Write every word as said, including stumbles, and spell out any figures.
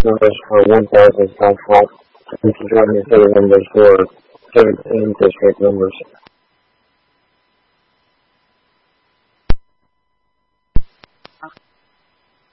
numbers for one thousand South and join the other numbers for seventeen district numbers.